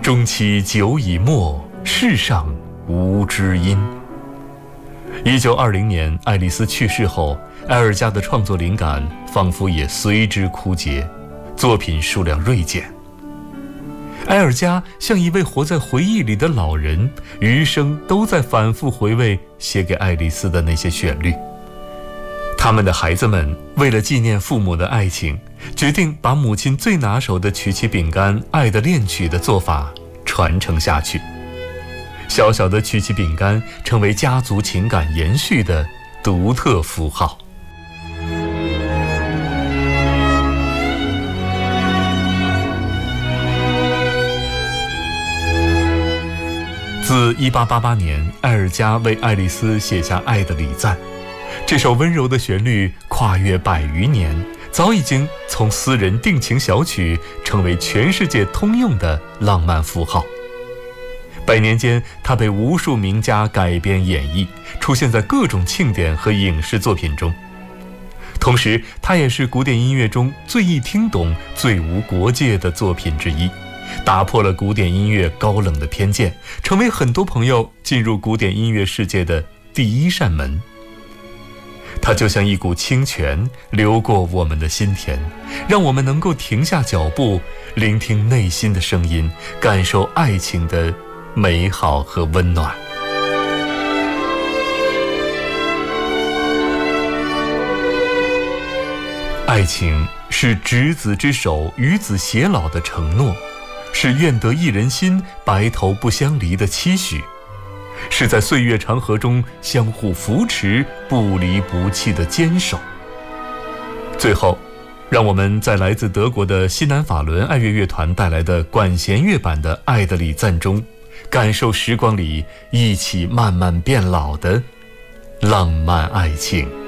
终期酒已没，世上无知音。1920年，爱丽丝去世后，埃尔加的创作灵感仿佛也随之枯竭，作品数量锐减。埃尔加像一位活在回忆里的老人，余生都在反复回味写给爱丽丝的那些旋律。他们的孩子们为了纪念父母的爱情，决定把母亲最拿手的曲奇饼干《爱的恋曲》的做法传承下去。小小的曲奇饼干成为家族情感延续的独特符号。自1888年，埃尔加为爱丽丝写下《爱的礼赞》，这首温柔的旋律跨越100余年，早已经从私人定情小曲成为全世界通用的浪漫符号。100年间，它被无数名家改编演绎，出现在各种庆典和影视作品中。同时，它也是古典音乐中最易听懂、最无国界的作品之一，打破了古典音乐高冷的偏见，成为很多朋友进入古典音乐世界的第一扇门。它就像一股清泉流过我们的心田，让我们能够停下脚步，聆听内心的声音，感受爱情的美好和温暖。爱情是执子之手，与子偕老的承诺，是愿得一人心，白头不相离的期许，是在岁月长河中相互扶持，不离不弃的坚守。最后，让我们在来自德国的西南法伦爱乐乐团带来的管弦乐版的《爱的礼赞》中，感受时光里一起慢慢变老的浪漫爱情。